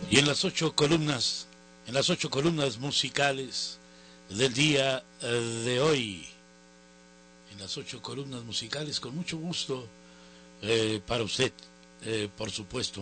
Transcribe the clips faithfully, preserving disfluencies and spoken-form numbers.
Y en las ocho columnas, en las ocho columnas musicales del día de hoy, en las ocho columnas musicales, con mucho gusto eh, para usted, eh, por supuesto,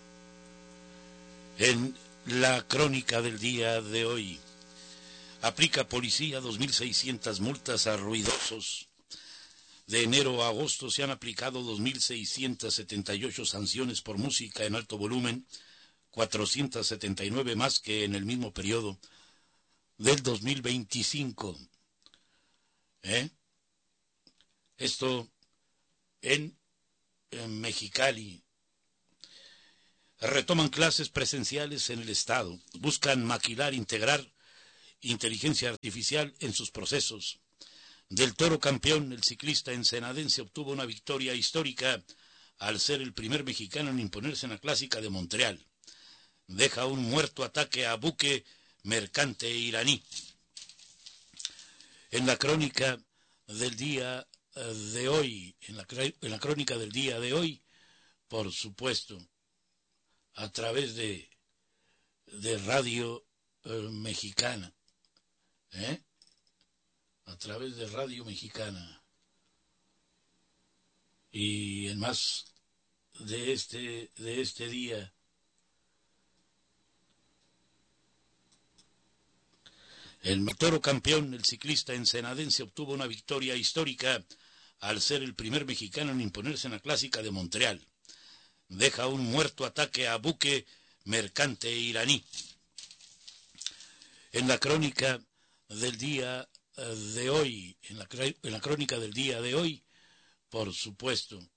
en la crónica del día de hoy. Aplica policía dos mil seiscientas multas a ruidosos. De enero a agosto se han aplicado dos mil seiscientas setenta y ocho sanciones por música en alto volumen, cuatrocientas setenta y nueve más que en el mismo periodo del dos mil veinticinco. ¿Eh? Esto en, en Mexicali. Retoman clases presenciales en el Estado. Buscan maquilar, integrar inteligencia artificial en sus procesos. Del Toro campeón, el ciclista ensenadense obtuvo una victoria histórica al ser el primer mexicano en imponerse en la clásica de Montreal. Deja un muerto ataque a buque mercante iraní. En la crónica del día de hoy, en la, en la crónica del día de hoy, por supuesto, a través de, de Radio eh, Mexicana, ¿eh? a través de Radio Mexicana, y en más de este, de este día, el Toro campeón, el ciclista ensenadense, obtuvo una victoria histórica al ser el primer mexicano en imponerse en la clásica de Montreal. Deja un muerto ataque a buque mercante iraní. En la crónica del día de hoy, en la, en la crónica del día de hoy, por supuesto,